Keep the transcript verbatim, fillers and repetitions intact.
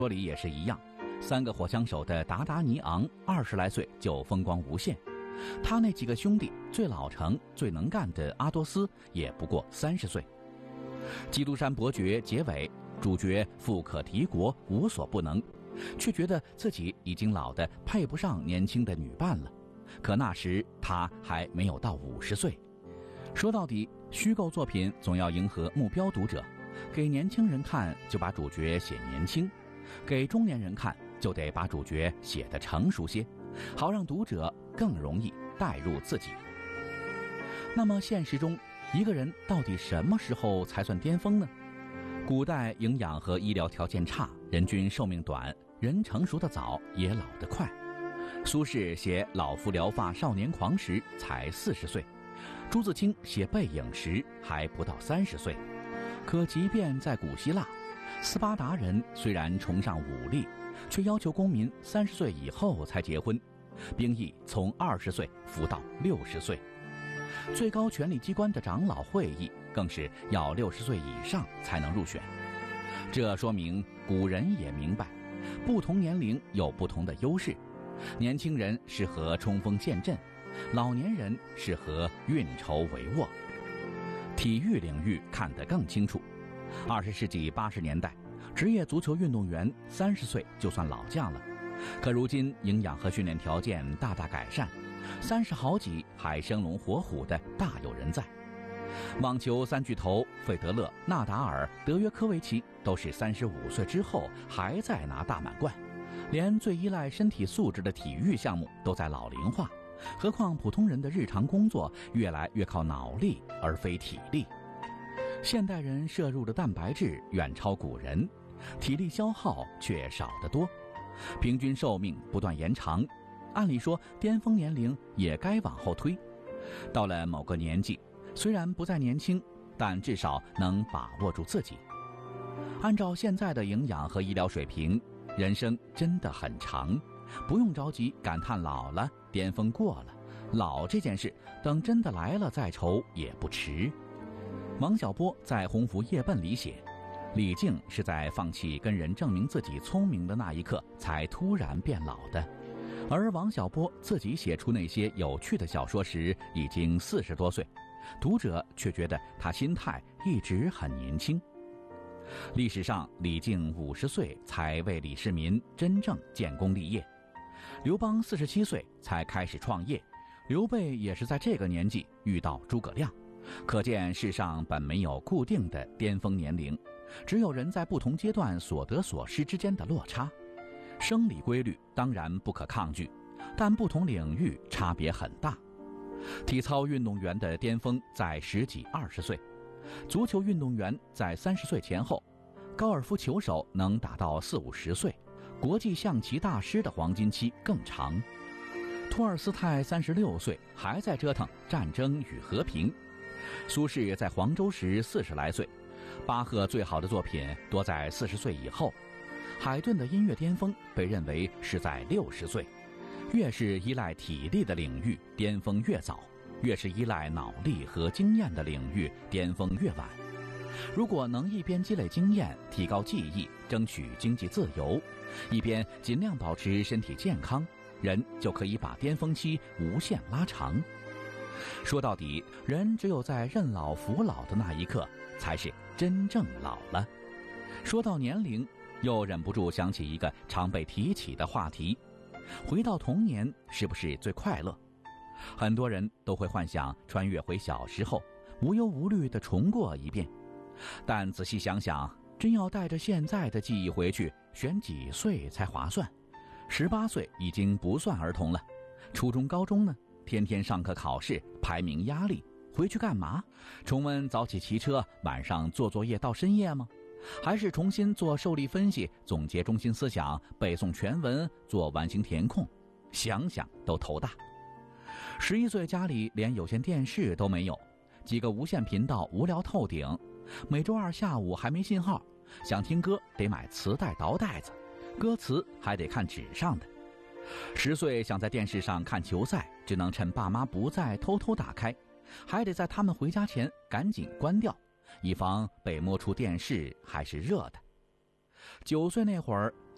说里也是一样，三个火枪手的达达尼昂二十来岁就风光无限，他那几个兄弟最老成、最能干的阿多斯也不过三十岁。基督山伯爵结尾，主角富可敌国，无所不能，却觉得自己已经老得配不上年轻的女伴了。可那时他还没有到五十岁。说到底，虚构作品总要迎合目标读者，给年轻人看就把主角写年轻，给中年人看就得把主角写得成熟些，好让读者更容易带入自己。那么现实中，一个人到底什么时候才算巅峰呢？古代营养和医疗条件差，人均寿命短，人成熟得早，也老得快。苏轼写老夫聊发少年狂时才四十岁，朱自清写背影时还不到三十岁。可即便在古希腊，斯巴达人虽然崇尚武力，却要求公民三十岁以后才结婚，兵役从二十岁服到六十岁。最高权力机关的长老会议更是要六十岁以上才能入选。这说明古人也明白，不同年龄有不同的优势，年轻人适合冲锋陷阵，老年人适合运筹帷幄。体育领域看得更清楚，二十世纪八十年代，职业足球运动员三十岁就算老将了，可如今营养和训练条件大大改善，三十好几还生龙活虎的大有人在。网球三巨头费德勒、纳达尔、德约科维奇都是三十五岁之后还在拿大满贯，连最依赖身体素质的体育项目都在老龄化，何况普通人的日常工作越来越靠脑力而非体力。现代人摄入的蛋白质远超古人，体力消耗却少得多，平均寿命不断延长，按理说巅峰年龄也该往后推。到了某个年纪，虽然不再年轻，但至少能把握住自己。按照现在的营养和医疗水平，人生真的很长，不用着急感叹老了，巅峰过了，老这件事等真的来了再愁也不迟。王小波在《鸿福夜奔》里写，李靖是在放弃跟人证明自己聪明的那一刻才突然变老的，而王小波自己写出那些有趣的小说时已经四十多岁，读者却觉得他心态一直很年轻。历史上，李靖五十岁才为李世民真正建功立业，刘邦四十七岁才开始创业，刘备也是在这个年纪遇到诸葛亮。可见世上本没有固定的巅峰年龄，只有人在不同阶段所得所失之间的落差。生理规律当然不可抗拒，但不同领域差别很大。体操运动员的巅峰在十几二十岁，足球运动员在三十岁前后，高尔夫球手能达到四五十岁，国际象棋大师的黄金期更长。托尔斯泰三十六岁还在折腾战争与和平，苏轼在黄州时四十来岁，巴赫最好的作品多在四十岁以后，海顿的音乐巅峰被认为是在六十岁。越是依赖体力的领域，巅峰越早；越是依赖脑力和经验的领域，巅峰越晚。如果能一边积累经验，提高技艺，争取经济自由，一边尽量保持身体健康，人就可以把巅峰期无限拉长。说到底，人只有在认老服老的那一刻，才是真正老了。说到年龄，又忍不住想起一个常被提起的话题：回到童年是不是最快乐？很多人都会幻想穿越回小时候，无忧无虑地重过一遍。但仔细想想，真要带着现在的记忆回去，选几岁才划算？十八岁已经不算儿童了，初中高中呢？天天上课考试，排名压力，回去干嘛？重温早起骑车，晚上做作业到深夜吗？还是重新做受力分析，总结中心思想，背诵全文，做完形填空？想想都头大。十一岁家里连有线电视都没有，几个无线频道无聊透顶，每周二下午还没信号，想听歌得买磁带倒带子，歌词还得看纸上的。十岁想在电视上看球赛，只能趁爸妈不在偷偷打开，还得在他们回家前赶紧关掉，以防被摸出电视还是热的。九岁那会儿，